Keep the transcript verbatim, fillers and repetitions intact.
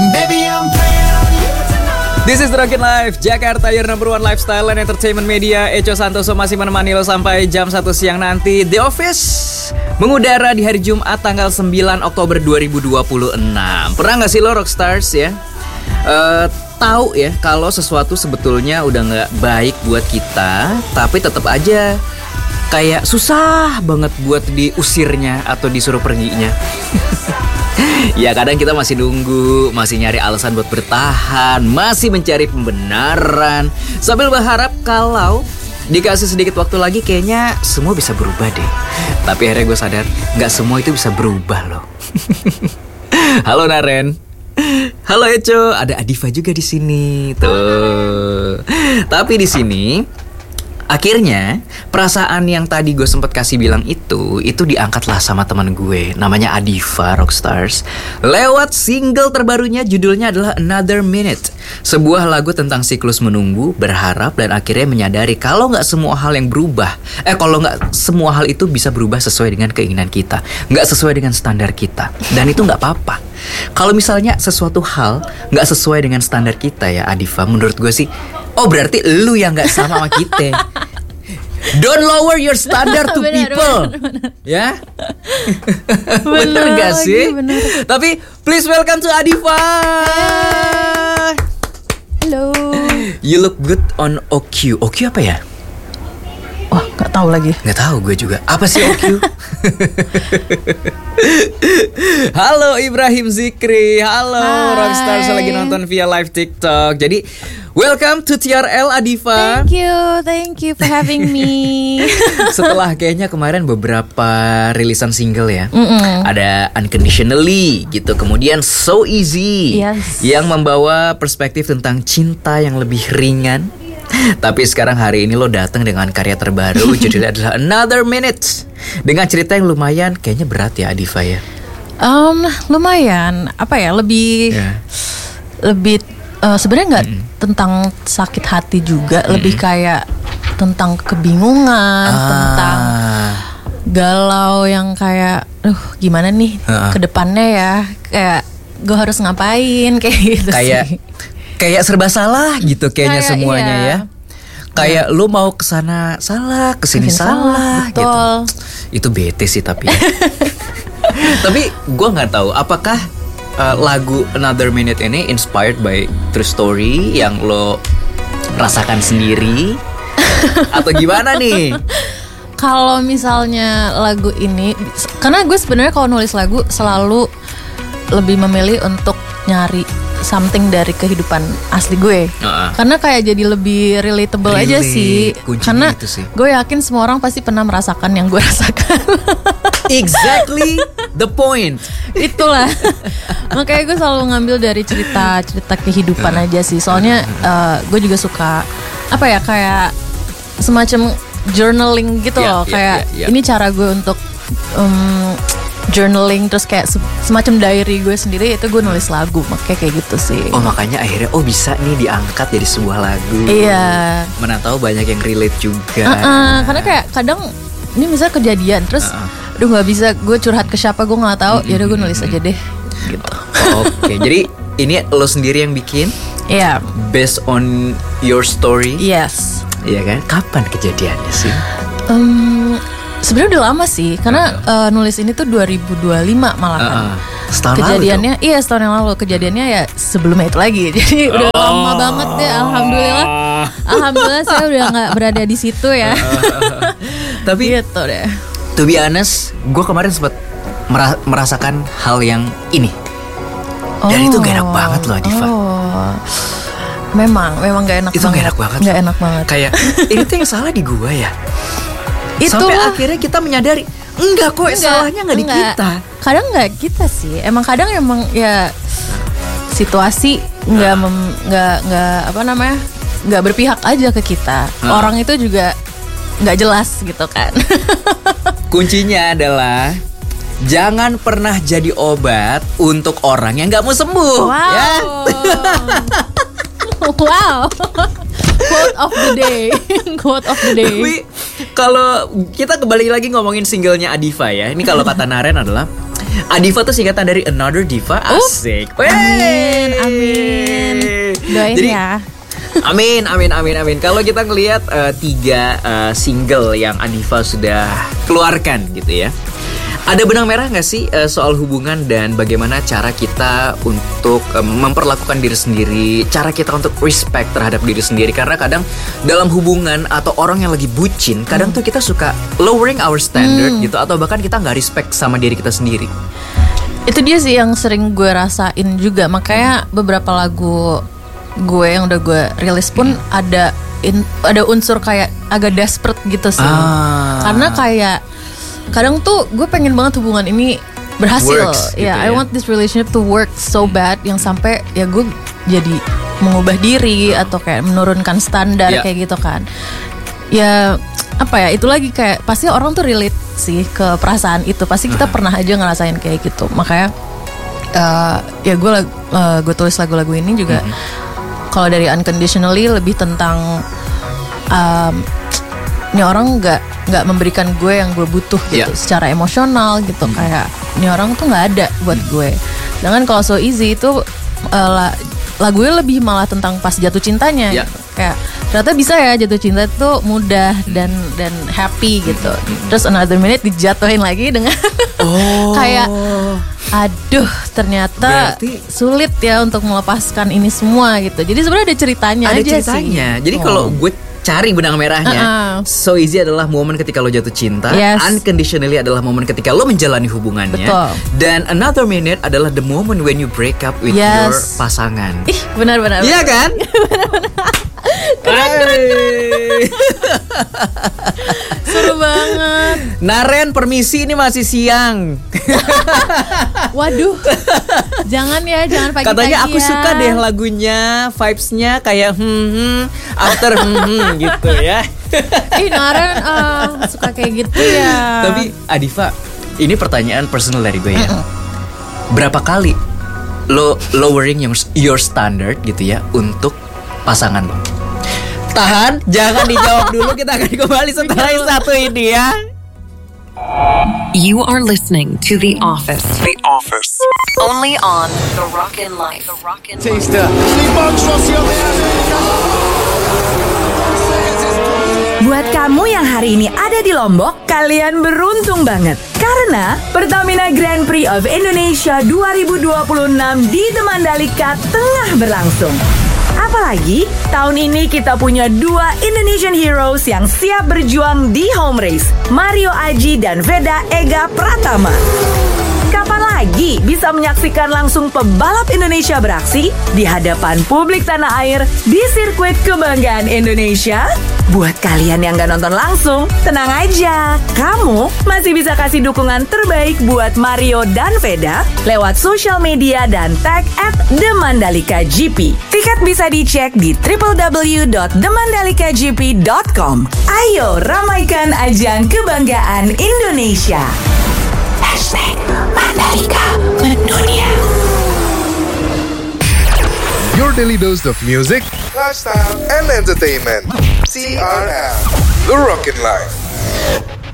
Baby, I'm playing on you tonight. This is Rockin' Life, Jakarta, your number one lifestyle and entertainment media. Echo Santoso masih menemani lo sampai jam satu siang nanti. The Office mengudara di hari Jumat tanggal sembilan Oktober dua ribu dua puluh enam. Pernah gak sih lo Rockstars ya uh, tahu ya kalau sesuatu sebetulnya udah gak baik buat kita, tapi tetap aja kayak susah banget buat diusirnya atau disuruh perginya. Ya kadang kita masih nunggu, masih nyari alasan buat bertahan, masih mencari pembenaran, sambil berharap kalau dikasih sedikit waktu lagi kayaknya semua bisa berubah deh. Tapi akhirnya gue sadar gak semua itu bisa berubah loh. Halo Naren. Halo Eco, ada Adifa juga di sini. Tuh. Tapi di sini akhirnya perasaan yang tadi gue sempat kasih bilang itu Itu diangkatlah sama teman gue, namanya Adifa Rockstars, lewat single terbarunya, judulnya adalah Another Minute. Sebuah lagu tentang siklus menunggu, berharap, dan akhirnya menyadari kalau gak semua hal yang berubah Eh kalau gak semua hal itu bisa berubah sesuai dengan keinginan kita, gak sesuai dengan standar kita. Dan itu gak apa-apa. Kalau misalnya sesuatu hal gak sesuai dengan standar kita ya Adifa, menurut gue sih, oh berarti lu yang gak sama sama kita. Don't lower your standard to bener, people bener, bener. Ya bener, bener gak sih bener. Tapi please welcome to Adifa. Hello. You look good on O Q. O Q apa ya? Wah gak tahu lagi. Gak tahu gue juga. Apa sih O Q? Halo Ibrahim Zikri. Halo Hai. Rockstars lagi nonton via live TikTok. Jadi welcome to T R L Adifa. Thank you, thank you for having me. Setelah kayaknya kemarin beberapa rilisan single ya, Mm-mm. ada Unconditionally gitu, kemudian So Easy, Yes. yang membawa perspektif tentang cinta yang lebih ringan. Tapi sekarang hari ini lo datang dengan karya terbaru, judulnya adalah Another Minute, dengan cerita yang lumayan kayaknya berat ya Adifa ya. Um, lumayan, apa ya, lebih Yeah. lebih uh, sebenarnya nggak Mm. tentang sakit hati juga, Mm. lebih kayak tentang kebingungan, Ah. tentang galau yang kayak, duh gimana nih Ah. ke depannya ya, kayak gue harus ngapain kayak gitu Kayak sih. kayak serba salah gitu kayaknya Kayak, semuanya iya. ya. Kayak lu mau kesana salah, kesini Kesini salah, salah, gitu. betul. Itu bete sih tapi. Tapi gue nggak tahu apakah uh, lagu Another Minute ini inspired by true story yang lo rasakan sendiri atau gimana nih? Kalau misalnya lagu ini, karena gue sebenarnya kalau nulis lagu selalu lebih memilih untuk nyari something dari kehidupan asli gue. Uh-uh. Karena kayak jadi lebih relatable aja Relate, sih. kuncinya Karena itu sih. gue yakin semua orang pasti pernah merasakan yang gue rasakan. Exactly the point. Itulah. Makanya gue selalu ngambil dari cerita-cerita kehidupan aja sih. Soalnya uh, gue juga suka apa ya, kayak semacam journaling gitu Yeah, loh. yeah, Kayak yeah, yeah. ini cara gue untuk um, journaling, terus kayak se- semacam diary gue sendiri, itu gue nulis lagu. Makanya kayak gitu sih. Oh makanya akhirnya oh bisa nih diangkat jadi sebuah lagu. Iya. Mana tahu banyak yang relate juga. Uh-uh, karena kayak kadang ini misalnya kejadian, terus Uh-uh. aduh nggak bisa gue curhat ke siapa, gue nggak tahu. Ya udah gue nulis aja deh. Gitu. Oke, jadi ini lo sendiri yang bikin Iya. based on your story. Yes. Iya kan? Kapan kejadiannya sih? Um, Sebenarnya udah lama sih, karena uh, nulis ini tuh dua ribu dua puluh lima malah kan. Uh-uh. Setahun Kejadiannya, lalu iya setahun yang lalu. Kejadiannya ya sebelumnya itu lagi. Jadi udah Oh. lama banget deh. Alhamdulillah, alhamdulillah saya udah nggak berada di situ ya. Tapi Gitu deh. to be honest, gue kemarin sempat mera- merasakan hal yang ini. Dan itu gak enak banget loh Adifa. Oh. Memang, memang gak enak Itu banget. gak enak banget. Gak enak banget. Kayak ini tuh yang salah di gue ya. Itulah. Sampai akhirnya kita menyadari enggak kok, salahnya nggak di enggak. kita. Kadang nggak kita sih. Emang kadang emang ya situasi nggak mem- nggak nggak apa namanya nggak berpihak aja ke kita. Nah. Orang itu juga nggak jelas gitu kan. Kuncinya adalah jangan pernah jadi obat untuk orang yang nggak mau sembuh. Wow. Ya. Wow. Quote of the day. Quote of the day. Tapi kalau kita kembali lagi ngomongin singlenya Adifa ya, ini kalau kata Naren adalah Adiva tuh singkatan dari Another Diva. Asik. Uh, amin, amin. Doain Jadi, ya. Amin, amin, amin, amin. Kalau kita ngelihat uh, tiga uh, single yang Adiva sudah keluarkan gitu ya, ada benang merah nggak sih uh, soal hubungan dan bagaimana cara kita untuk um, memperlakukan diri sendiri, cara kita untuk respect terhadap diri sendiri? Karena kadang dalam hubungan atau orang yang lagi bucin, kadang hmm. tuh kita suka lowering our standard hmm. gitu, atau bahkan kita nggak respect sama diri kita sendiri. Itu dia sih yang sering gue rasain juga. Makanya beberapa lagu gue yang udah gue rilis pun hmm. ada in, ada unsur kayak agak desperate gitu sih. Ah. Karena kayak kadang tuh gue pengen banget hubungan ini berhasil. Works, ya, gitu I ya. want this relationship to work so bad yang sampai ya gue jadi mengubah diri atau kayak menurunkan standar Yeah. kayak gitu kan. Ya apa ya, itu lagi kayak pasti orang tuh relate sih ke perasaan itu. Pasti kita pernah aja ngerasain kayak gitu. Makanya uh, ya gue uh, gue tulis lagu-lagu ini juga. Mm-hmm. Kalau dari Unconditionally lebih tentang um, ini orang nggak nggak memberikan gue yang gue butuh gitu, Yeah. secara emosional gitu. Hmm. Kayak ini orang tuh nggak ada buat gue. Sedangkan kalau So Easy itu uh, la- lagunya lebih malah tentang pas jatuh cintanya. Yeah. Gitu. Kayak ternyata bisa ya jatuh cinta itu mudah dan dan happy gitu. Terus Another Minute dijatuhin lagi dengan Oh. kayak aduh ternyata Berarti sulit ya untuk melepaskan ini semua gitu. Jadi sebenarnya ada ceritanya ada aja ceritanya. sih. Jadi Oh. kalau gue cari benang merahnya, Uh-uh. So Easy adalah momen ketika lo jatuh cinta. Yes. Unconditionally adalah momen ketika lo menjalani hubungannya. Betul. Dan Another Minute adalah the moment when you break up with Yes. your pasangan. Ih benar-benar. Iya kan? Keren, keren, keren. Seru banget. Naren, permisi, ini masih siang. Waduh, jangan ya, jangan pagi-pagi. Katanya aku ya. suka deh lagunya, vibes-nya kayak hmm, hmm after hmm, hmm gitu ya. Ih Naren uh, suka kayak gitu ya. Tapi Adiva, ini pertanyaan personal dari gue ya. Berapa kali lo lowering your, your standard gitu ya untuk pasangan lo? Tahan, jangan dijawab dulu. Kita akan kembali setelah yang satu ini ya. You are listening to The Office. The Office. Only on The Rockin' Life. The Rockin' Life. Taster. Buat kamu yang hari ini ada di Lombok, kalian beruntung banget. Karena Pertamina Grand Prix of Indonesia dua ribu dua puluh enam di The Mandalika tengah berlangsung. Apalagi tahun ini kita punya dua Indonesian Heroes yang siap berjuang di home race, Mario Aji dan Veda Ega Pratama. Kapan lagi bisa menyaksikan langsung pebalap Indonesia beraksi di hadapan publik tanah air di sirkuit kebanggaan Indonesia? Buat kalian yang gak nonton langsung, tenang aja. Kamu masih bisa kasih dukungan terbaik buat Mario dan Veda lewat sosial media dan tag at The Mandalika G P. Tiket bisa dicek di w w w dot the mandalika g p dot com. Ayo ramaikan ajang kebanggaan Indonesia. Hashtag Mandalika mendunia. Your daily dose of music, lifestyle, and entertainment. C R L, The Rockin' Life.